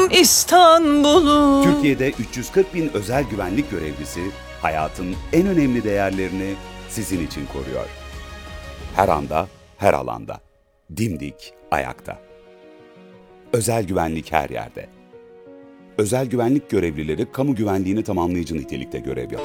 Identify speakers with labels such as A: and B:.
A: İstanbul'u.
B: Türkiye'de 340 bin özel güvenlik görevlisi hayatın en önemli değerlerini sizin için koruyor. Her anda, her alanda. Dimdik ayakta. Özel güvenlik her yerde. Özel güvenlik görevlileri kamu güvenliğini tamamlayıcı nitelikte görev yapar.